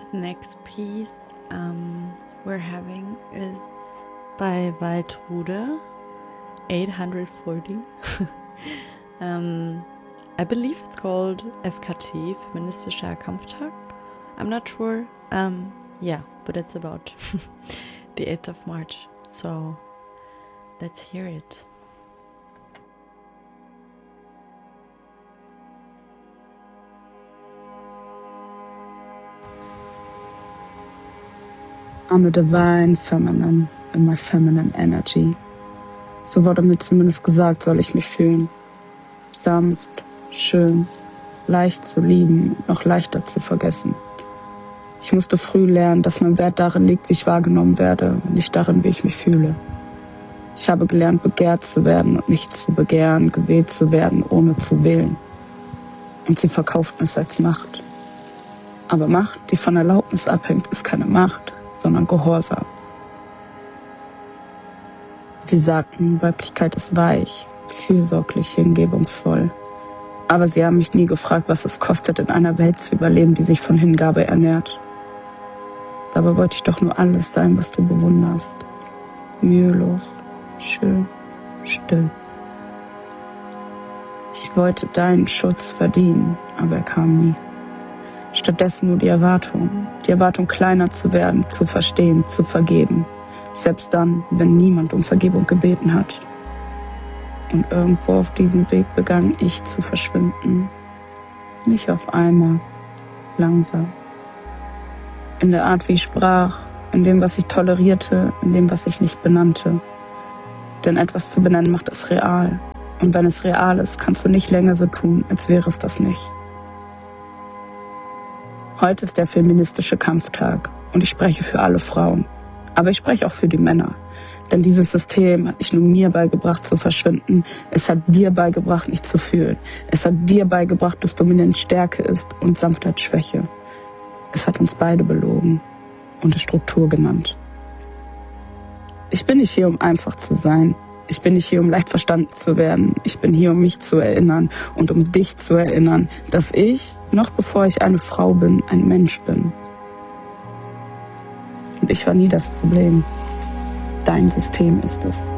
the next piece we're having is by Waltrude, 840. I believe it's called FKT, Feministischer Kampftag. I'm not sure. Yeah, but it's about the 8th of March. So let's hear it. I'm a divine feminine in my feminine energy. So wurde mir zumindest gesagt, soll ich mich fühlen. Sanft, schön, leicht zu lieben, noch leichter zu vergessen. Ich musste früh lernen, dass mein Wert darin liegt, wie ich wahrgenommen werde, und nicht darin, wie ich mich fühle. Ich habe gelernt, begehrt zu werden und nicht zu begehren, gewählt zu werden, ohne zu wählen. Und sie verkauften es als Macht. Aber Macht, die von Erlaubnis abhängt, ist keine Macht, sondern Gehorsam. Sie sagten, Weiblichkeit ist weich, fürsorglich, hingebungsvoll. Aber sie haben mich nie gefragt, was es kostet, in einer Welt zu überleben, die sich von Hingabe ernährt. Dabei wollte ich doch nur alles sein, was du bewunderst. Mühelos, schön, still. Ich wollte deinen Schutz verdienen, aber er kam nie. Stattdessen nur die Erwartung kleiner zu werden, zu verstehen, zu vergeben. Selbst dann, wenn niemand um Vergebung gebeten hat. Und irgendwo auf diesem Weg begann ich zu verschwinden. Nicht auf einmal, langsam. In der Art, wie ich sprach, in dem, was ich tolerierte, in dem, was ich nicht benannte. Denn etwas zu benennen macht es real. Und wenn es real ist, kannst du nicht länger so tun, als wäre es das nicht. Heute ist der feministische Kampftag und ich spreche für alle Frauen. Aber ich spreche auch für die Männer. Denn dieses System hat nicht nur mir beigebracht zu verschwinden, es hat dir beigebracht, nicht zu fühlen. Es hat dir beigebracht, dass Dominanz Stärke ist und Sanftheit Schwäche. Es hat uns beide belogen und es Struktur genannt. Ich bin nicht hier, um einfach zu sein. Ich bin nicht hier, um leicht verstanden zu werden. Ich bin hier, um mich zu erinnern und um dich zu erinnern, dass ich, noch bevor ich eine Frau bin, ein Mensch bin. Und ich war nie das Problem. Dein System ist es.